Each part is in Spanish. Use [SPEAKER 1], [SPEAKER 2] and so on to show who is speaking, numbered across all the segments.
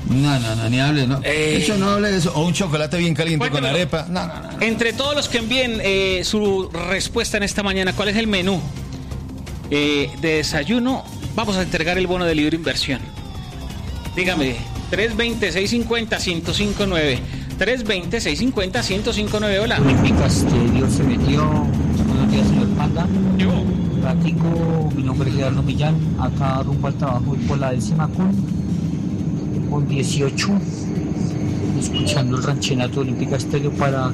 [SPEAKER 1] No, ni hable, no. De hecho, no hable de eso. O un chocolate bien caliente con arepa. No.
[SPEAKER 2] Entre todos los que envíen su respuesta en esta mañana, ¿cuál es el menú de desayuno? Vamos a entregar el bono de libre inversión. Dígame, 320-650-1059. 320-650-1059. Hola.
[SPEAKER 3] Olímpica Estéreo se metió. Buenos días, señor Panda.
[SPEAKER 2] Yo.
[SPEAKER 3] Platico, mi nombre es Gerardo Millán. Acá rumbo al trabajo voy por la 10ª con 18. Escuchando el ranchenato de Olímpica Estéreo para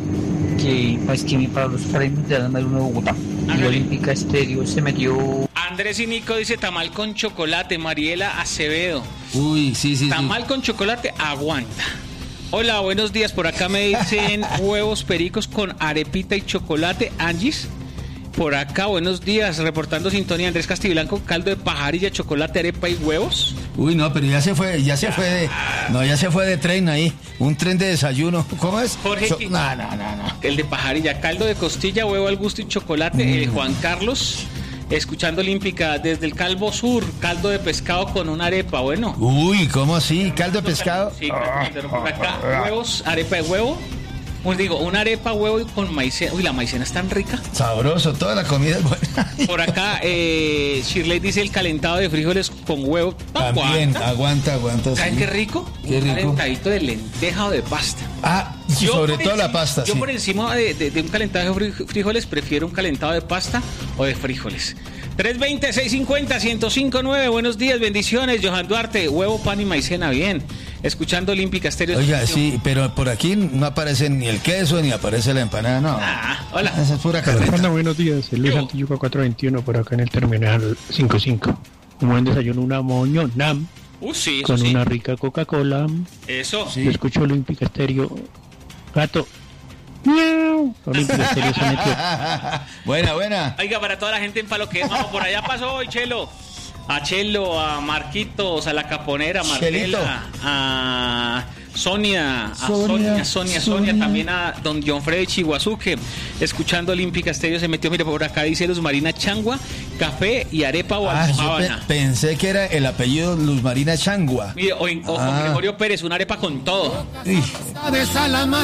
[SPEAKER 3] los premios de la número 1 de Bogotá. Y Olímpica Estéreo se metió.
[SPEAKER 2] Andrés y Nico dice tamal con chocolate. Mariela Acevedo.
[SPEAKER 1] Uy, sí.
[SPEAKER 2] Tamal con chocolate aguanta. Hola, buenos días. Por acá me dicen huevos pericos con arepita y chocolate. Angis. Por acá, buenos días. Reportando sintonía. Andrés Castiblanco, caldo de pajarilla, chocolate, arepa y huevos.
[SPEAKER 1] Uy, no, pero ya se fue de tren ahí. Un tren de desayuno. ¿Cómo es?
[SPEAKER 2] Jorge.
[SPEAKER 1] No.
[SPEAKER 2] El de pajarilla, caldo de costilla, huevo al gusto y chocolate. Juan Carlos. Escuchando Olímpica desde el Calvo Sur, caldo de pescado con una arepa, bueno.
[SPEAKER 1] Uy, ¿cómo así? ¿Caldo de pescado?
[SPEAKER 2] Sí, pero por acá, huevos, arepa de huevo. Pues digo, una arepa, huevo y con maicena. Uy, la maicena es tan rica.
[SPEAKER 1] Sabroso, toda la comida es buena.
[SPEAKER 2] Por acá, Shirley dice el calentado de frijoles con huevo.
[SPEAKER 1] También, aguanta.
[SPEAKER 2] ¿Saben
[SPEAKER 1] sí.
[SPEAKER 2] qué rico?
[SPEAKER 1] Qué rico.
[SPEAKER 2] Un calentadito de lenteja o de pasta.
[SPEAKER 1] Sobre todo la pasta,
[SPEAKER 2] Yo
[SPEAKER 1] sí.
[SPEAKER 2] por encima de un calentado de frijoles prefiero un calentado de pasta o de frijoles. 320-650-1059. Buenos días, bendiciones. Johan Duarte, huevo, pan y maicena, bien. Escuchando Olímpica Estéreo.
[SPEAKER 1] Oiga, sí, pero por aquí no aparece ni el queso ni aparece la empanada, no.
[SPEAKER 2] Hola.
[SPEAKER 1] Esa es pura carreta.
[SPEAKER 4] Buenos días, Luis Antiyuca 421 por acá en el terminal 55. Un buen desayuno, una moño, nam.
[SPEAKER 2] Sí, eso
[SPEAKER 4] con
[SPEAKER 2] sí.
[SPEAKER 4] una rica Coca-Cola.
[SPEAKER 2] Eso.
[SPEAKER 4] Sí. Yo escucho Olímpica Estéreo. Gato. ¡Miau! Olímpica Estéreo se metió.
[SPEAKER 1] Buena.
[SPEAKER 2] Oiga, para toda la gente en Palo que vamos, por allá pasó hoy, Chelo. A Chelo, a Marquitos, a la Caponera, a Marcela, a Sonia, también a don John Freddy Chihuazuque, escuchando Olímpica Estéreo se metió. Mira, por acá dice Luz Marina Changua, café y arepa o almojábana.
[SPEAKER 1] Pensé que era el apellido Luz Marina Changua.
[SPEAKER 2] Mire, o con Gregorio Pérez, una arepa con todo.